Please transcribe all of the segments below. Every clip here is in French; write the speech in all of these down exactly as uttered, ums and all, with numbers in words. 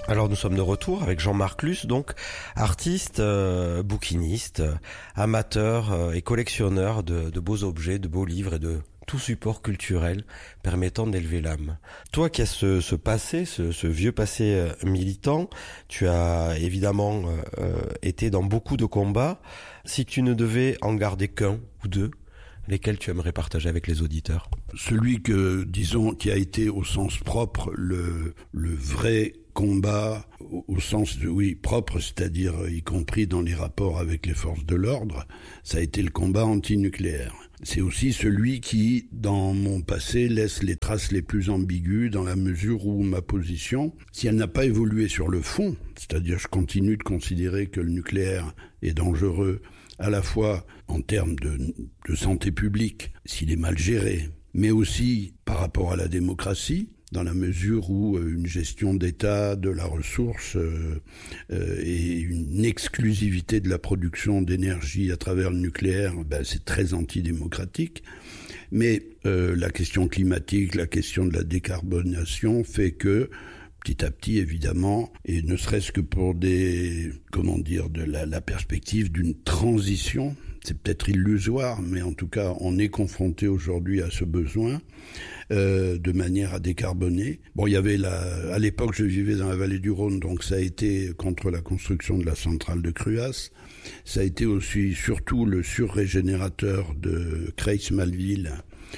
Alors nous sommes de retour avec Jean-Marc Luce, donc artiste, euh, bouquiniste, euh, amateur euh, et collectionneur de, de beaux objets, de beaux livres et de tout support culturel permettant d'élever l'âme. Toi qui as ce, ce passé, ce, ce vieux passé euh, militant, tu as évidemment euh, été dans beaucoup de combats. Si tu ne devais en garder qu'un ou deux, lesquels tu aimerais partager avec les auditeurs? Celui que, disons, qui a été au sens propre le, le vrai combat, au, au sens de, oui, propre, c'est-à-dire y compris dans les rapports avec les forces de l'ordre, ça a été le combat antinucléaire. C'est aussi celui qui, dans mon passé, laisse les traces les plus ambiguës dans la mesure où ma position, si elle n'a pas évolué sur le fond, c'est-à-dire je continue de considérer que le nucléaire est dangereux, à la fois en termes de, de santé publique, s'il est mal géré, mais aussi par rapport à la démocratie, dans la mesure où euh, une gestion d'État de la ressource euh, euh, et une exclusivité de la production d'énergie à travers le nucléaire, ben, c'est très antidémocratique. Mais euh, la question climatique, la question de la décarbonation fait que petit à petit, évidemment, et ne serait-ce que pour des, comment dire, de la, la perspective d'une transition, c'est peut-être illusoire, mais en tout cas, on est confronté aujourd'hui à ce besoin, euh, de manière à décarboner. Bon, il y avait la, à l'époque, je vivais dans la vallée du Rhône, donc ça a été contre la construction de la centrale de Cruas. Ça a été aussi, surtout, le surrégénérateur de Creil-Malville,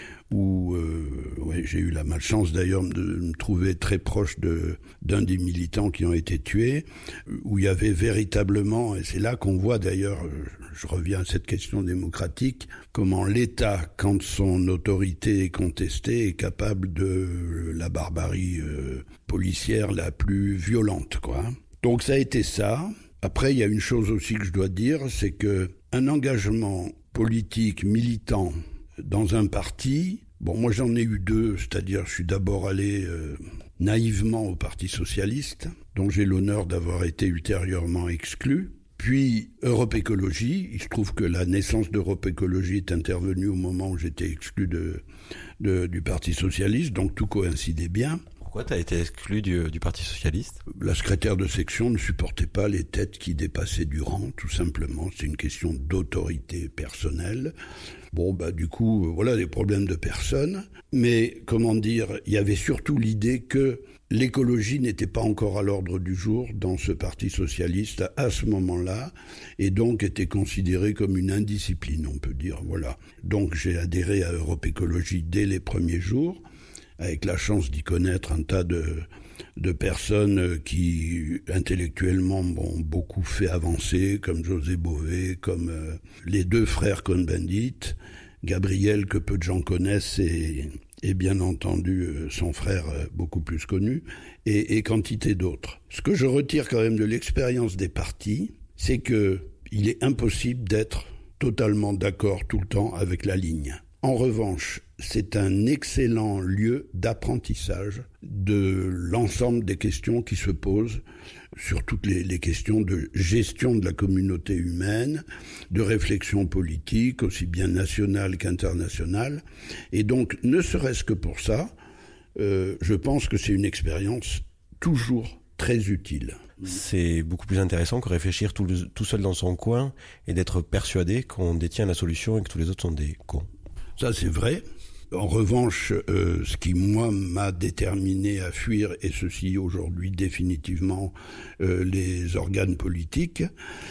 où euh, ouais, j'ai eu la malchance d'ailleurs de me trouver très proche de d'un des militants qui ont été tués, où il y avait véritablement, et c'est là qu'on voit d'ailleurs, je reviens à cette question démocratique, comment l'État, quand son autorité est contestée, est capable de la barbarie euh, policière la plus violente, quoi. Donc ça a été ça. Après, il y a une chose aussi que je dois dire, c'est que un engagement politique, militant, dans un parti, bon, moi j'en ai eu deux, c'est-à-dire je suis d'abord allé euh, naïvement au Parti Socialiste, dont j'ai l'honneur d'avoir été ultérieurement exclu. Puis Europe Écologie, il se trouve que la naissance d'Europe Écologie est intervenue au moment où j'étais exclu de, de, du Parti Socialiste, donc tout coïncidait bien. Pourquoi tu as été exclu du, du Parti Socialiste? La secrétaire de section ne supportait pas les têtes qui dépassaient du rang, tout simplement. C'est une question d'autorité personnelle. Bon, bah du coup, voilà des problèmes de personnes. Mais, comment dire, il y avait surtout l'idée que l'écologie n'était pas encore à l'ordre du jour dans ce Parti Socialiste à ce moment-là, et donc était considérée comme une indiscipline, on peut dire, voilà. Donc j'ai adhéré à Europe Écologie dès les premiers jours, avec la chance d'y connaître un tas de, de personnes qui, intellectuellement, m'ont beaucoup fait avancer, comme José Bové, comme euh, les deux frères Cohn-Bendit, Gabriel, que peu de gens connaissent, et, et bien entendu euh, son frère euh, beaucoup plus connu, et, et quantité d'autres. Ce que je retire quand même de l'expérience des partis, c'est que il est impossible d'être totalement d'accord tout le temps avec la ligne. En revanche, c'est un excellent lieu d'apprentissage de l'ensemble des questions qui se posent sur toutes les, les questions de gestion de la communauté humaine, de réflexion politique, aussi bien nationale qu'internationale. Et donc, ne serait-ce que pour ça, euh, je pense que c'est une expérience toujours très utile. C'est beaucoup plus intéressant que réfléchir tout, le, tout seul dans son coin et d'être persuadé qu'on détient la solution et que tous les autres sont des cons. Ça, c'est vrai. En revanche, euh, ce qui, moi, m'a déterminé à fuir, et ceci aujourd'hui définitivement euh, les organes politiques,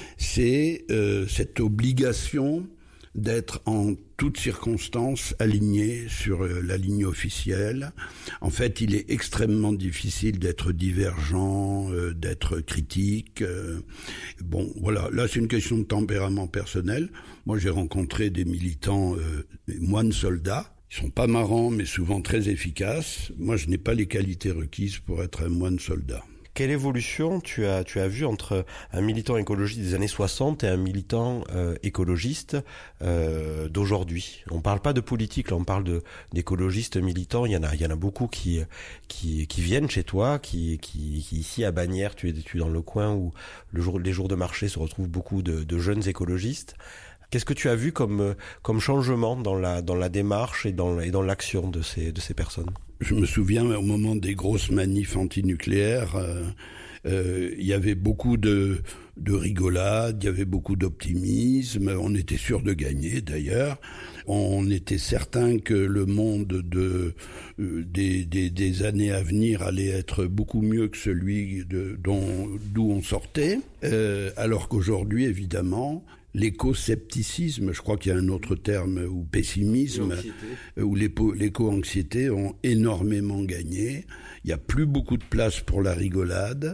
c'est euh, cette obligation d'être en toutes circonstances aligné sur euh, la ligne officielle. En fait, il est extrêmement difficile d'être divergent, euh, d'être critique. Euh, bon, voilà, là c'est une question de tempérament personnel. Moi, j'ai rencontré des militants euh, des moines soldats. Ils sont pas marrants, mais souvent très efficaces. Moi, je n'ai pas les qualités requises pour être un moine soldat. Quelle évolution tu as tu as vu entre un militant écologiste des années soixante et un militant euh, écologiste euh, d'aujourd'hui? On parle pas de politique, là on parle de d'écologistes militants. Il y en a il y en a beaucoup qui qui qui viennent chez toi, qui qui, qui ici à Bagnères, tu es tu es dans le coin où le jour les jours de marché se retrouvent beaucoup de, de jeunes écologistes. Qu'est-ce que tu as vu comme comme changement dans la dans la démarche et dans et dans l'action de ces de ces personnes? Je me souviens, au moment des grosses manifs antinucléaires, euh, euh, il y avait beaucoup de, de rigolade, il y avait beaucoup d'optimisme, on était sûr de gagner d'ailleurs. On était certain que le monde de, euh, des, des, des années à venir allait être beaucoup mieux que celui de, dont, d'où on sortait, euh, alors qu'aujourd'hui, évidemment, l'éco-scepticisme, je crois qu'il y a un autre terme, ou pessimisme, ou l'éco-anxiété ont énormément gagné. Il n'y a plus beaucoup de place pour la rigolade.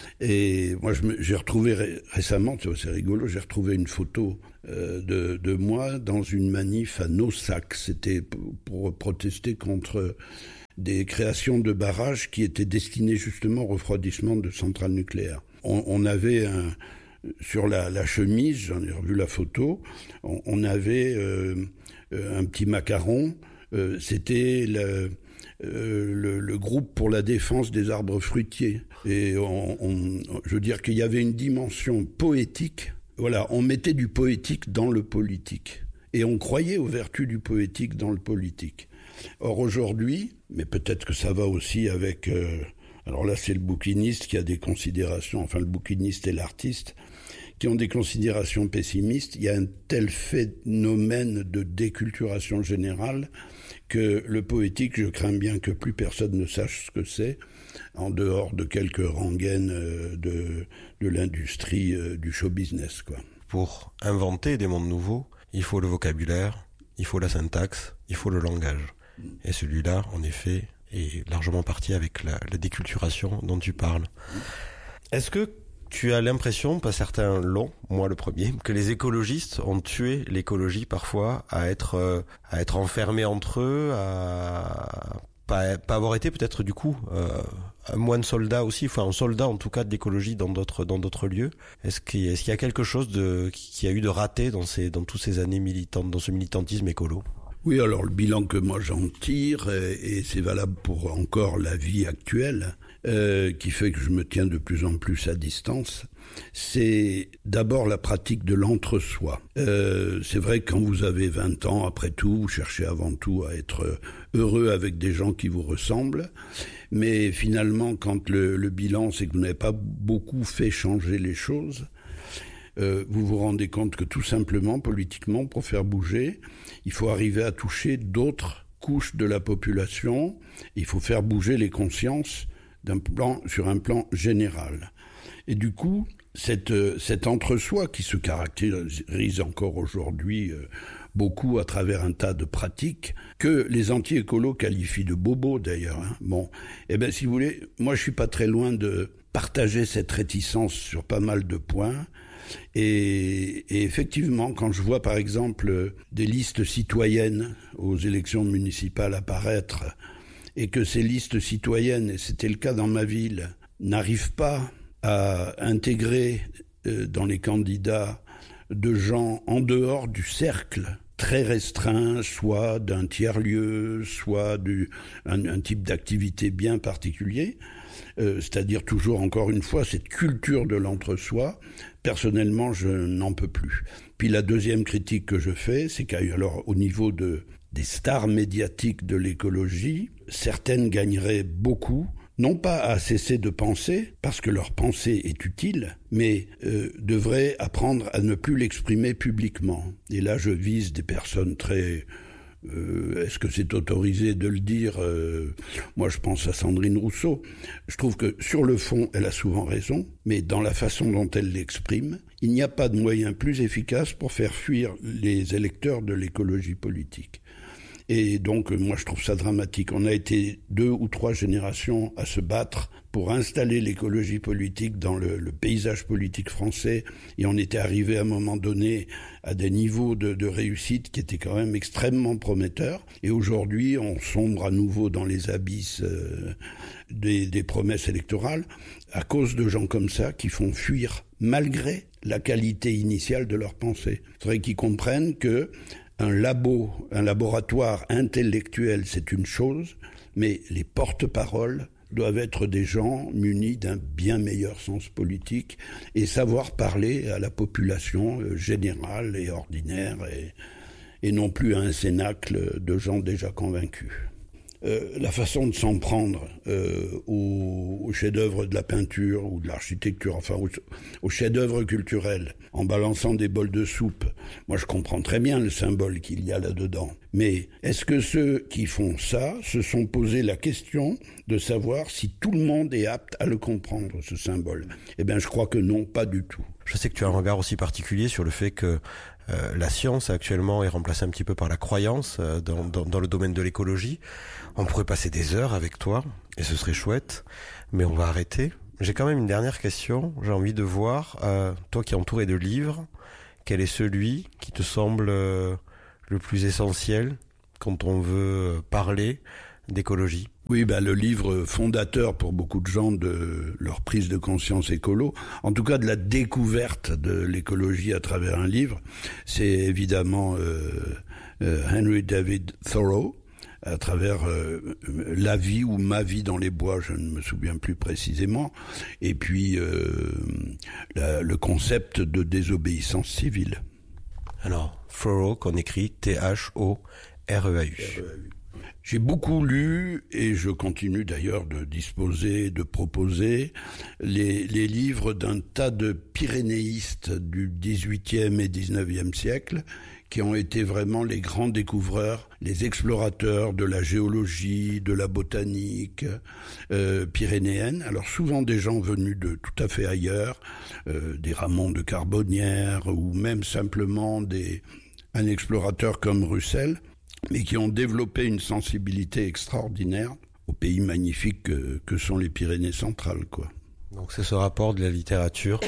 Et moi, je me, j'ai retrouvé ré, récemment, c'est rigolo, j'ai retrouvé une photo euh, de, de moi dans une manif à Naussac. C'était pour, pour protester contre des créations de barrages qui étaient destinées justement au refroidissement de centrales nucléaires. On, on avait un... Sur la, la chemise, j'en ai revu la photo, on, on avait euh, un petit macaron, euh, c'était le, euh, le, le groupe pour la défense des arbres fruitiers. Et on, on, je veux dire qu'il y avait une dimension poétique. Voilà, on mettait du poétique dans le politique. Et on croyait aux vertus du poétique dans le politique. Or aujourd'hui, mais peut-être que ça va aussi avec... Euh, alors là, c'est le bouquiniste qui a des considérations, enfin le bouquiniste et l'artiste, qui ont des considérations pessimistes. Il y a un tel phénomène de déculturation générale que le poétique, je crains bien que plus personne ne sache ce que c'est, en dehors de quelques rengaines de, de l'industrie du show business, quoi. Pour inventer des mondes nouveaux, il faut le vocabulaire, il faut la syntaxe, il faut le langage. Et celui-là, en effet, est largement parti avec la, la déculturation dont tu parles. Est-ce que tu as l'impression, pas certains l'ont, moi le premier, que les écologistes ont tué l'écologie parfois à être, euh, à être enfermés entre eux, à pas, pas avoir été peut-être du coup euh, un moine soldat aussi, enfin un soldat en tout cas de l'écologie dans d'autres, dans d'autres lieux. Est-ce qu'il, est-ce qu'il y a quelque chose de, qui a eu de raté dans ces, dans toutes ces années militantes, dans ce militantisme écolo ? Oui, alors le bilan que moi j'en tire, et c'est valable pour encore la vie actuelle, euh, qui fait que je me tiens de plus en plus à distance, c'est d'abord la pratique de l'entre-soi. Euh, c'est vrai que quand vous avez vingt ans, après tout, vous cherchez avant tout à être heureux avec des gens qui vous ressemblent, mais finalement, quand le, le bilan, c'est que vous n'avez pas beaucoup fait changer les choses, Euh, vous vous rendez compte que tout simplement, politiquement, pour faire bouger, il faut arriver à toucher d'autres couches de la population. Il faut faire bouger les consciences d'un plan, sur un plan général. Et du coup, cette, cet entre-soi qui se caractérise encore aujourd'hui euh, beaucoup à travers un tas de pratiques, que les anti-écolos qualifient de bobos d'ailleurs. Hein. Bon, eh bien si vous voulez, moi je suis pas très loin de partager cette réticence sur pas mal de points. Et, et effectivement, quand je vois par exemple des listes citoyennes aux élections municipales apparaître, et que ces listes citoyennes, et c'était le cas dans ma ville, n'arrivent pas à intégrer euh, dans les candidats de gens en dehors du cercle très restreint, soit d'un tiers-lieu, soit du, un, un type d'activité bien particulier, euh, c'est-à-dire toujours, encore une fois, cette culture de l'entre-soi. Personnellement, je n'en peux plus. Puis la deuxième critique que je fais, c'est qu'alors, au niveau de, des stars médiatiques de l'écologie, certaines gagneraient beaucoup, non pas à cesser de penser, parce que leur pensée est utile, mais euh, devraient apprendre à ne plus l'exprimer publiquement. Et là, je vise des personnes très... Euh, est-ce que c'est autorisé de le dire ? euh, Moi, je pense à Sandrine Rousseau. Je trouve que, sur le fond, elle a souvent raison, mais dans la façon dont elle l'exprime, il n'y a pas de moyen plus efficace pour faire fuir les électeurs de l'écologie politique. Et donc, moi, je trouve ça dramatique. On a été deux ou trois générations à se battre pour installer l'écologie politique dans le, le paysage politique français. Et on était arrivé à un moment donné à des niveaux de, de réussite qui étaient quand même extrêmement prometteurs. Et aujourd'hui, on sombre à nouveau dans les abysses euh, des, des promesses électorales à cause de gens comme ça qui font fuir, malgré la qualité initiale de leur pensée. Il faudrait qu'ils comprennent que un labo, un laboratoire intellectuel, c'est une chose, mais les porte-paroles doivent être des gens munis d'un bien meilleur sens politique et savoir parler à la population générale et ordinaire et, et non plus à un cénacle de gens déjà convaincus. euh, la façon de s'en prendre euh, au, au chef-d'œuvre de la peinture ou de l'architecture, enfin au, au chef-d'œuvre culturel, en balançant des bols de soupe. Moi, je comprends très bien le symbole qu'il y a là-dedans. Mais est-ce que ceux qui font ça se sont posé la question de savoir si tout le monde est apte à le comprendre, ce symbole ? Eh bien, je crois que non, pas du tout. Je sais que tu as un regard aussi particulier sur le fait que euh, la science actuellement est remplacée un petit peu par la croyance euh, dans, dans, dans le domaine de l'écologie. On pourrait passer des heures avec toi et ce serait chouette, mais on va arrêter. J'ai quand même une dernière question. J'ai envie de voir, euh, toi qui es entouré de livres, quel est celui qui te semble euh, le plus essentiel quand on veut parler d'écologie ? Oui, bah, le livre fondateur pour beaucoup de gens de leur prise de conscience écolo, en tout cas de la découverte de l'écologie à travers un livre, c'est évidemment euh, euh, Henry David Thoreau, à travers euh, La vie ou Ma vie dans les bois, je ne me souviens plus précisément, et puis euh, la, le concept de désobéissance civile. Alors, Thoreau, qu'on écrit T H O R E A U. J'ai beaucoup lu, et je continue d'ailleurs de disposer, de proposer, les, les livres d'un tas de pyrénéistes du dix-huitième et dix-neuvième siècle, qui ont été vraiment les grands découvreurs, les explorateurs de la géologie, de la botanique euh, pyrénéenne. Alors souvent des gens venus de tout à fait ailleurs, euh, des Ramon de Carbonnières, ou même simplement des, un explorateur comme Russell, mais qui ont développé une sensibilité extraordinaire aux pays magnifiques que, que sont les Pyrénées centrales, quoi. Donc c'est ce rapport de la littérature.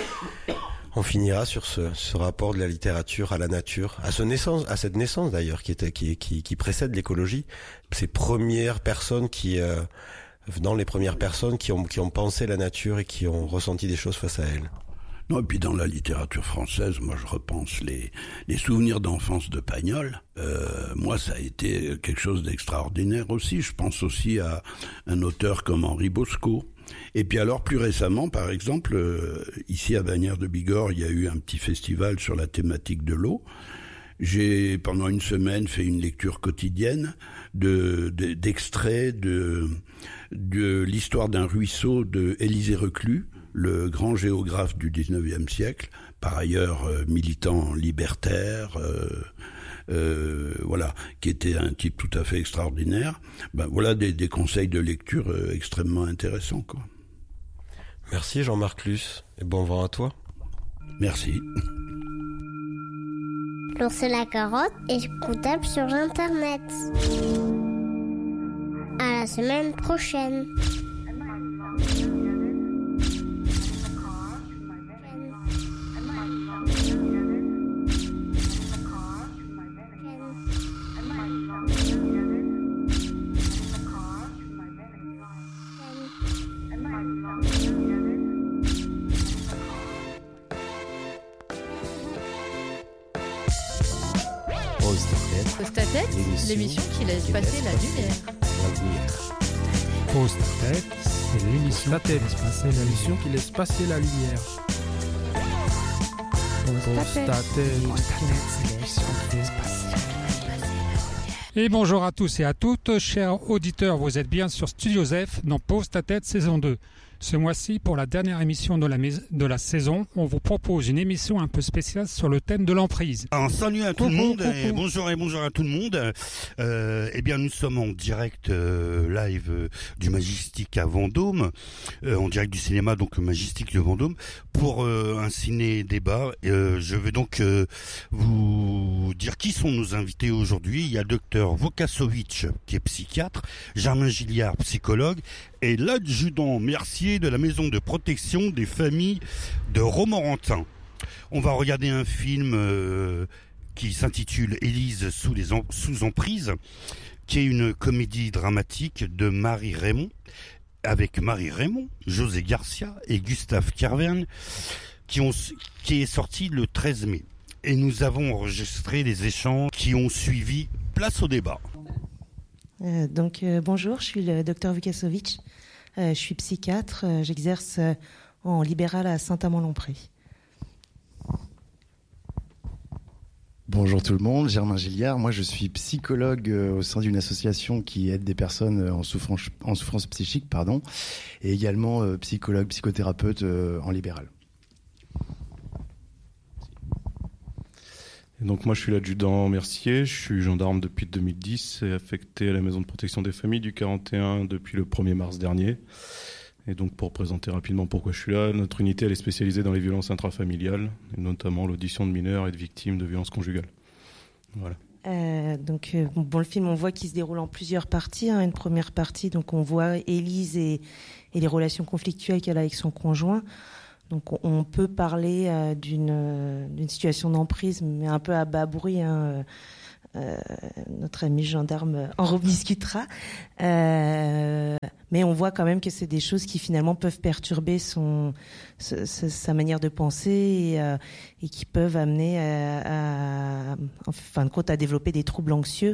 On finira sur ce, ce rapport de la littérature à la nature, à ce naissance, à cette naissance d'ailleurs qui était qui qui, qui précède l'écologie. Ces premières personnes qui, euh, dans les premières personnes qui ont qui ont pensé la nature et qui ont ressenti des choses face à elle. Non, et puis dans la littérature française, moi je repense les les souvenirs d'enfance de Pagnol. Euh, moi, ça a été quelque chose d'extraordinaire aussi. Je pense aussi à un auteur comme Henri Bosco. Et puis alors, plus récemment, par exemple, euh, ici à Bagnères de Bigorre, il y a eu un petit festival sur la thématique de l'eau. J'ai, pendant une semaine, fait une lecture quotidienne de, de, d'extraits de, de l'histoire d'un ruisseau de Élisée Reclus, le grand géographe du dix-neuvième siècle, par ailleurs euh, militant libertaire, euh, euh, voilà, qui était un type tout à fait extraordinaire. Ben, voilà des, des conseils de lecture euh, extrêmement intéressants, quoi. Merci Jean-Marc Luce, et bon vent à toi. Merci. Lance la carotte est écoutable sur Internet. À la semaine prochaine. Post-à-tête, l'émission qui laisse passer la lumière. Post-à-tête, c'est l'émission qui laisse passer la l'émission qui laisse passer la lumière. Post-à-tête, c'est l'émission qui laisse passer la lumière. Et bonjour à tous et à toutes, chers auditeurs, vous êtes bien sur Studio Zef dans Post-à-tête saison deux. Ce mois-ci, pour la dernière émission de la, mais- de la saison, on vous propose une émission un peu spéciale sur le thème de l'emprise. Un salut à tout Coucou, le monde, coucou. et bonjour et bonjour à tout le monde. Euh, eh bien, nous sommes en direct euh, live euh, du Majestic à Vendôme, euh, en direct du cinéma, donc Majestic de Vendôme, pour euh, un ciné-débat. Euh, je vais donc euh, vous dire qui sont nos invités aujourd'hui. Il y a docteur Vukasovic, qui est psychiatre, Germain Gilliard, psychologue, et l'adjudant Mercier de la maison de protection des familles de Romorantin. On va regarder un film euh, qui s'intitule Élise sous les en- sous emprise, qui est une comédie dramatique de Marie Raymond, avec Marie Raymond, José Garcia et Gustave Kervern, qui ont qui est sorti le treize mai. Et nous avons enregistré les échanges qui ont suivi. Place au débat. Euh, donc euh, bonjour, je suis le docteur Vukasovic, euh, je suis psychiatre, euh, j'exerce euh, en libéral à Saint-Amand-Lompré. Bonjour tout le monde, Germain Gilliard. Moi, je suis psychologue au sein d'une association qui aide des personnes en souffrance, en souffrance psychique, pardon, et également euh, psychologue, psychothérapeute euh, en libéral. Et donc moi, je suis l'adjudant Mercier. Je suis gendarme depuis deux mille dix et affecté à la maison de protection des familles du quarante et un depuis le premier mars dernier. Et donc, pour présenter rapidement pourquoi je suis là, notre unité elle est spécialisée dans les violences intrafamiliales, et notamment l'audition de mineurs et de victimes de violences conjugales. Voilà. Euh, donc, euh, bon, le film, on voit qu'il se déroule en plusieurs parties. Hein. Une première partie, donc on voit Élise et, et les relations conflictuelles qu'elle a avec son conjoint. Donc, on, on peut parler euh, d'une, euh, d'une situation d'emprise, mais un peu à bas bruit. Hein. Euh, notre ami gendarme en rediscutera. Euh, mais on voit quand même que c'est des choses qui finalement peuvent perturber son, ce, ce, sa manière de penser et, euh, et qui peuvent amener à, à, en fin de compte à développer des troubles anxieux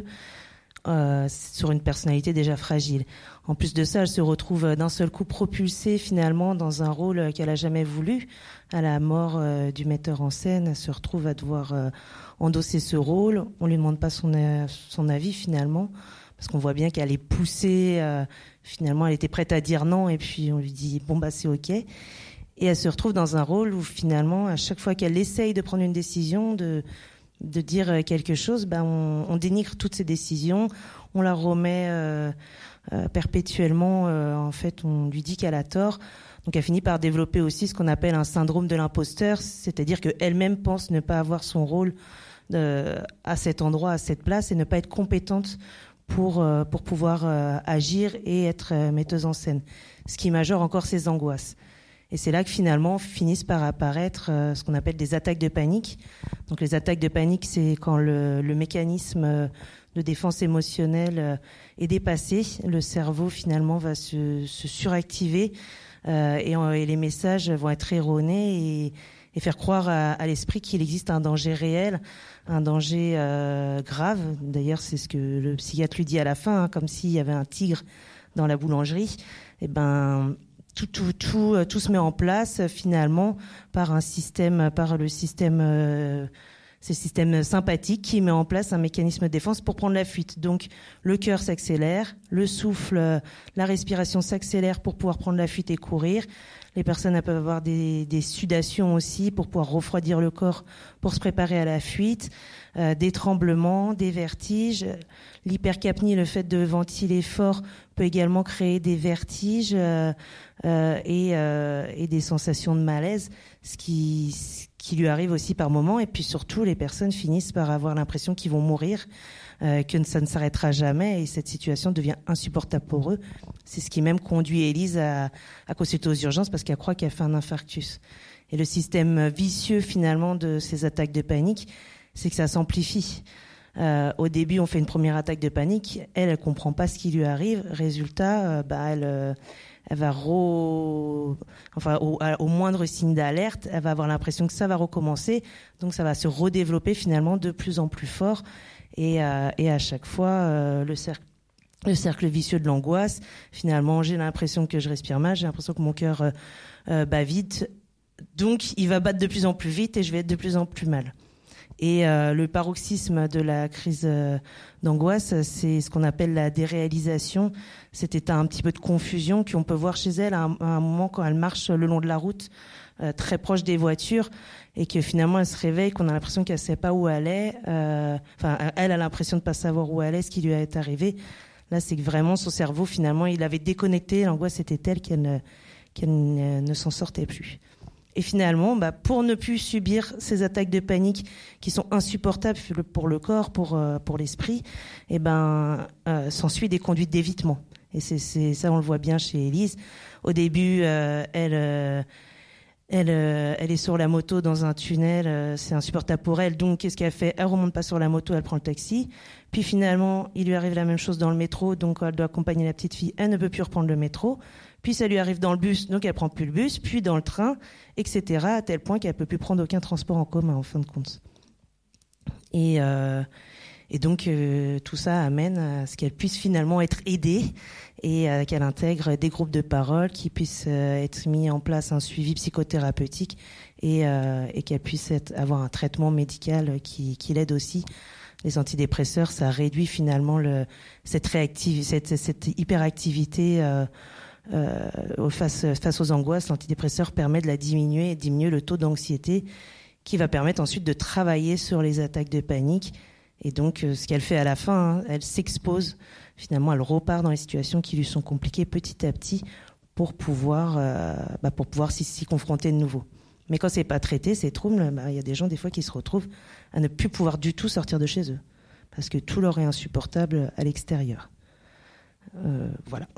euh, sur une personnalité déjà fragile. En plus de ça, elle se retrouve d'un seul coup propulsée finalement dans un rôle qu'elle a jamais voulu. À la mort euh, du metteur en scène, elle se retrouve à devoir euh, endosser ce rôle. On lui demande pas son, euh, son avis finalement, parce qu'on voit bien qu'elle est poussée. Euh, finalement, elle était prête à dire non, et puis on lui dit bon bah c'est ok. Et elle se retrouve dans un rôle où finalement, à chaque fois qu'elle essaye de prendre une décision, de de dire quelque chose, bah on, on dénigre toutes ses décisions, on la remet euh, euh, perpétuellement. Euh, en fait, on lui dit qu'elle a tort. Donc elle finit par développer aussi ce qu'on appelle un syndrome de l'imposteur, c'est-à-dire qu'elle-même pense ne pas avoir son rôle de, à cet endroit, à cette place, et ne pas être compétente pour, euh, pour pouvoir euh, agir et être euh, metteuse en scène, ce qui majore encore ses angoisses. Et c'est là que finalement finissent par apparaître euh, ce qu'on appelle des attaques de panique. Donc les attaques de panique, c'est quand le, le mécanisme de défense émotionnelle euh, est dépassé, le cerveau finalement va se, se suractiver, Euh, et, et les messages vont être erronés et, et faire croire à, à l'esprit qu'il existe un danger réel, un danger euh, grave. D'ailleurs, c'est ce que le psychiatre lui dit à la fin, hein, comme s'il y avait un tigre dans la boulangerie. Et ben, tout, tout, tout, tout se met en place finalement par un système, par le système. Euh, C'est le système sympathique qui met en place un mécanisme de défense pour prendre la fuite. Donc, le cœur s'accélère, le souffle, la respiration s'accélère pour pouvoir prendre la fuite et courir. Les personnes peuvent avoir des, des sudations aussi pour pouvoir refroidir le corps pour se préparer à la fuite, euh, des tremblements, des vertiges. L'hypercapnie, le fait de ventiler fort, peut également créer des vertiges euh, euh, et, euh, et des sensations de malaise, ce qui... Ce qui lui arrive aussi par moments. Et puis surtout, les personnes finissent par avoir l'impression qu'ils vont mourir, euh, que ça ne s'arrêtera jamais, et cette situation devient insupportable pour eux. C'est ce qui même conduit Élise à, à consulter aux urgences parce qu'elle croit qu'elle fait un infarctus. Et le système vicieux finalement de ces attaques de panique, c'est que ça s'amplifie. Euh, au début, on fait une première attaque de panique, elle, elle comprend pas ce qui lui arrive. Résultat, euh, bah elle... Euh, elle va re... enfin, au, au moindre signe d'alerte, elle va avoir l'impression que ça va recommencer, donc ça va se redévelopper finalement de plus en plus fort, et, euh, et à chaque fois, euh, le cercle, le cercle vicieux de l'angoisse. Finalement, j'ai l'impression que je respire mal, j'ai l'impression que mon cœur euh, euh, bat vite, donc il va battre de plus en plus vite et je vais être de plus en plus mal. Et euh, le paroxysme de la crise euh, d'angoisse, c'est ce qu'on appelle la déréalisation, cet état un petit peu de confusion qu'on peut voir chez elle à un, à un moment quand elle marche le long de la route, euh, très proche des voitures, et que finalement elle se réveille, qu'on a l'impression qu'elle ne sait pas où elle est. Euh, enfin, elle a l'impression de ne pas savoir où elle est, ce qui lui est arrivé. Là, c'est que vraiment son cerveau, finalement, il avait déconnecté. L'angoisse était telle qu'elle ne, qu'elle ne, ne s'en sortait plus. Et finalement, bah, pour ne plus subir ces attaques de panique qui sont insupportables pour le corps, pour, euh, pour l'esprit, eh ben, euh, s'ensuit des conduites d'évitement. Et c'est, c'est, ça, on le voit bien chez Élise. Au début, euh, elle, euh, elle, euh, elle est sur la moto dans un tunnel, euh, c'est insupportable pour elle. Donc, qu'est-ce qu'elle fait ? Elle remonte pas sur la moto, elle prend le taxi. Puis finalement, il lui arrive la même chose dans le métro, donc elle doit accompagner la petite fille, elle ne peut plus reprendre le métro. Puis ça lui arrive dans le bus, donc elle prend plus le bus, puis dans le train, et cetera, à tel point qu'elle peut plus prendre aucun transport en commun, en fin de compte. Et, euh, Et donc euh, tout ça amène à ce qu'elle puisse finalement être aidée et euh, qu'elle intègre des groupes de parole, qui puisse euh, être mis en place un suivi psychothérapeutique et, euh, et qu'elle puisse être, avoir un traitement médical qui, qui l'aide aussi. Les antidépresseurs, ça réduit finalement le, cette, réactive, cette, cette hyperactivité euh, euh, face, face aux angoisses. L'antidépresseur permet de la diminuer et diminuer le taux d'anxiété, qui va permettre ensuite de travailler sur les attaques de panique. Et donc, euh, ce qu'elle fait à la fin, hein, elle s'expose, finalement, elle repart dans les situations qui lui sont compliquées petit à petit pour pouvoir, euh, bah, pour pouvoir s'y, s'y confronter de nouveau. Mais quand c'est pas traité, ces troubles, bah, y a des gens des fois qui se retrouvent à ne plus pouvoir du tout sortir de chez eux, parce que tout leur est insupportable à l'extérieur. Euh, voilà.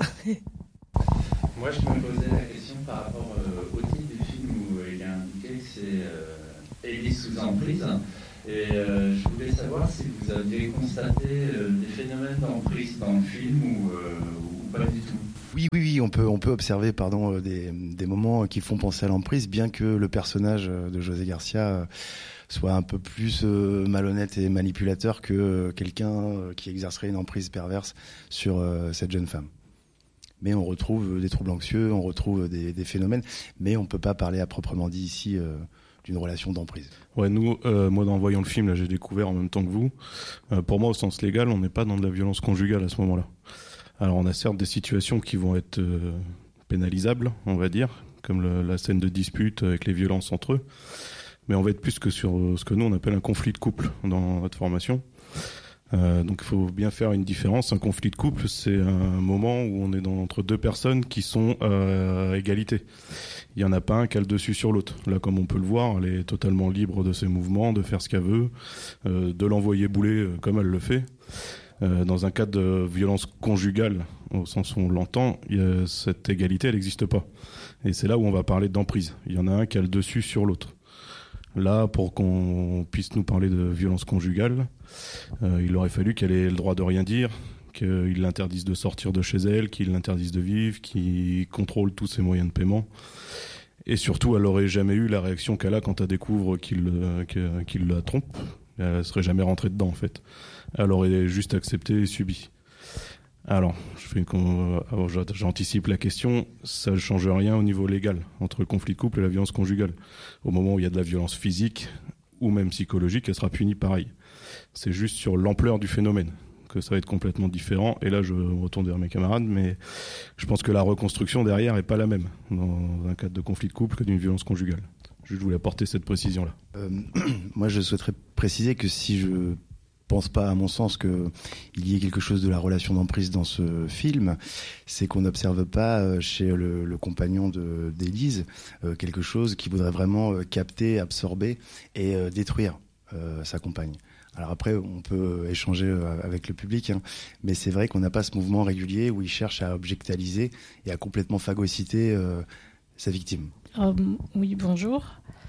Moi, je me posais la question par rapport euh, au titre du film où il est indiqué que c'est euh, Élise sous emprise. Et euh, je voulais savoir si vous aviez constaté euh, des phénomènes d'emprise dans le film ou, euh, ou pas du tout. Oui, oui, oui, on peut, on peut observer pardon, des, des moments qui font penser à l'emprise, bien que le personnage de José Garcia soit un peu plus euh, malhonnête et manipulateur que euh, quelqu'un qui exercerait une emprise perverse sur euh, cette jeune femme. Mais on retrouve des troubles anxieux, on retrouve des, des phénomènes, mais on ne peut pas parler à proprement dit ici euh, d'une relation d'emprise. Ouais, nous, euh, moi, en voyant le film, là, j'ai découvert en même temps que vous. Euh, pour moi, au sens légal, on n'est pas dans de la violence conjugale à ce moment-là. Alors, on a certes des situations qui vont être euh, pénalisables, on va dire, comme le, la scène de dispute avec les violences entre eux. Mais on va être plus que sur euh, ce que nous, on appelle un conflit de couple dans notre formation. Euh, donc il faut bien faire une différence. Un conflit de couple, c'est un moment où on est dans, entre deux personnes qui sont euh, à égalité. Il n'y en a pas un qui a le dessus sur l'autre. Là, comme on peut le voir, elle est totalement libre de ses mouvements, de faire ce qu'elle veut, euh, de l'envoyer bouler euh, comme elle le fait. Euh, dans un cas de violence conjugale, au sens où on l'entend, il y a, cette égalité, elle n'existe pas. Et c'est là où on va parler d'emprise. Il y en a un qui a le dessus sur l'autre. Là, pour qu'on puisse nous parler de violence conjugale, euh, il aurait fallu qu'elle ait le droit de rien dire, qu'il l'interdise de sortir de chez elle, qu'il l'interdise de vivre, qu'il contrôle tous ses moyens de paiement. Et surtout, elle n'aurait jamais eu la réaction qu'elle a quand elle découvre qu'il, euh, qu'il la trompe. Elle ne serait jamais rentrée dedans, en fait. Elle aurait juste accepté et subi. Alors, je fais une... Alors, j'anticipe la question, ça ne change rien au niveau légal entre le conflit de couple et la violence conjugale. Au moment où il y a de la violence physique ou même psychologique, elle sera punie pareil. C'est juste sur l'ampleur du phénomène que ça va être complètement différent. Et là, je retourne vers mes camarades, mais je pense que la reconstruction derrière n'est pas la même dans un cadre de conflit de couple que d'une violence conjugale. Je voulais apporter cette précision-là. Euh, moi, je souhaiterais préciser que si je... pense pas, à mon sens, qu'il y ait quelque chose de la relation d'emprise dans ce film, c'est qu'on n'observe pas chez le, le compagnon de, d'Élise euh, quelque chose qui voudrait vraiment euh, capter, absorber et euh, détruire euh, sa compagne. Alors après, on peut échanger euh, avec le public, hein, mais c'est vrai qu'on n'a pas ce mouvement régulier où il cherche à objectaliser et à complètement phagocyter euh, sa victime. Euh, oui, bonjour.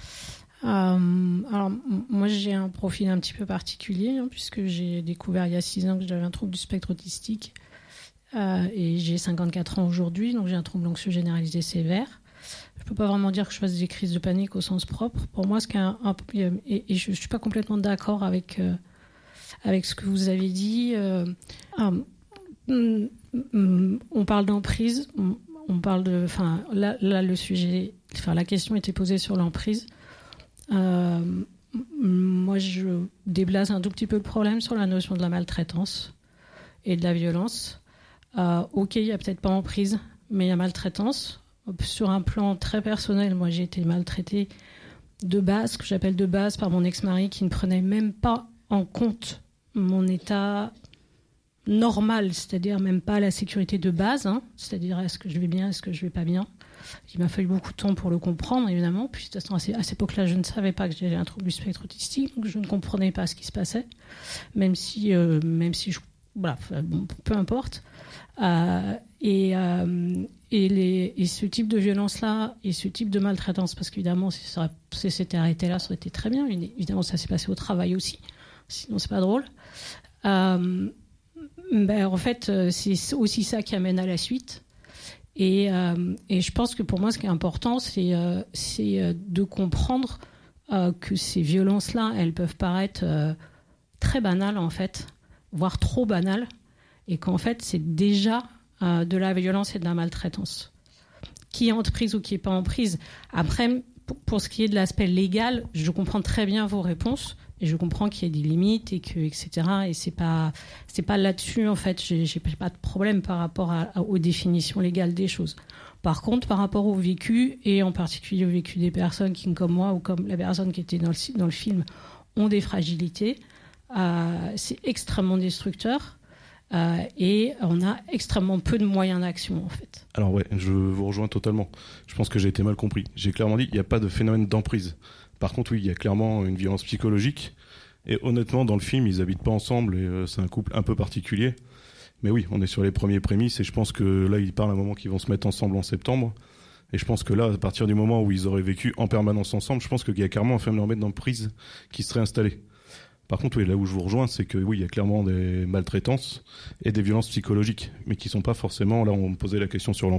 Euh, alors moi j'ai un profil un petit peu particulier hein, puisque j'ai découvert il y a six ans que j'avais un trouble du spectre autistique euh, et j'ai cinquante-quatre ans aujourd'hui, donc j'ai un trouble anxieux généralisé sévère. Je peux pas vraiment dire que je fasse des crises de panique au sens propre. Pour moi, ce qui est un, un, et, et je, je suis pas complètement d'accord avec euh, avec ce que vous avez dit. Euh, euh, on parle d'emprise, on, on parle de, enfin là, là le sujet, enfin la question était posée sur l'emprise. Euh, moi, je déblase un tout petit peu le problème sur la notion de la maltraitance et de la violence. Euh, ok, il n'y a peut-être pas emprise, mais il y a maltraitance. Sur un plan très personnel, moi, j'ai été maltraitée de base, ce que j'appelle de base, par mon ex-mari qui ne prenait même pas en compte mon état normal, c'est-à-dire même pas la sécurité de base, hein, c'est-à-dire est-ce que je vais bien, est-ce que je vais pas bien. Il m'a fallu beaucoup de temps pour le comprendre, évidemment. Puis, de toute façon, à cette époque-là, je ne savais pas que j'avais un trouble du spectre autistique, donc je ne comprenais pas ce qui se passait, même si, euh, même si je, voilà, bon, peu importe. Euh, et, euh, et, les, et ce type de violence-là, et ce type de maltraitance, parce qu'évidemment, si ça s'était arrêté là, ça aurait été très bien. Évidemment, ça s'est passé au travail aussi, sinon c'est pas drôle. Euh, ben, en fait, c'est aussi ça qui amène à la suite. Et, euh, et je pense que pour moi, ce qui est important, c'est, euh, c'est de comprendre euh, que ces violences-là, elles peuvent paraître euh, très banal en fait, voire trop banal, et qu'en fait c'est déjà euh, de la violence et de la maltraitance. Qui est en prise ou qui est pas en prise. Après, pour ce qui est de l'aspect légal, je comprends très bien vos réponses et je comprends qu'il y a des limites et que et cetera. Et c'est pas c'est pas là-dessus en fait. J'ai, j'ai pas de problème par rapport à, à, aux définitions légales des choses. Par contre, par rapport au vécu et en particulier au vécu des personnes qui, comme moi ou comme la personne qui était dans le dans le film, ont des fragilités, euh, c'est extrêmement destructeur. Euh, et on a extrêmement peu de moyens d'action en fait. Alors ouais, je vous rejoins totalement. Je pense que j'ai été mal compris. J'ai clairement dit qu'il n'y a pas de phénomène d'emprise. Par contre, oui, il y a clairement une violence psychologique. Et honnêtement, dans le film, ils habitent pas ensemble et euh, c'est un couple un peu particulier. Mais oui, on est sur les premiers prémices et je pense que là, ils parlent à un moment qu'ils vont se mettre ensemble en septembre. Et je pense que là, à partir du moment où ils auraient vécu en permanence ensemble, je pense qu'il y a clairement un phénomène d'emprise qui serait installé. Par contre, oui, là où je vous rejoins, c'est que oui, il y a clairement des maltraitances et des violences psychologiques, mais qui sont pas forcément, là on me posait la question sur l'emprise,